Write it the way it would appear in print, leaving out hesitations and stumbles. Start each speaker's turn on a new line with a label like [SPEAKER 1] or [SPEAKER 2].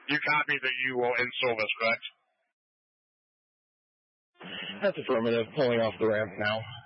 [SPEAKER 1] You copy that you will install this, correct?
[SPEAKER 2] That's affirmative. Pulling off the ramp now.